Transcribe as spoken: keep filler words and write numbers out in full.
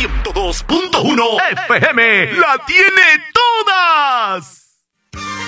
ciento dos punto uno F M la tiene todas.